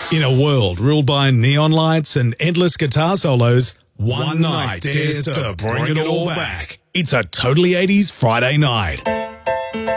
In a world ruled by neon lights and endless guitar solos, one night dares to bring it all back. It's a Totally 80s Friday night.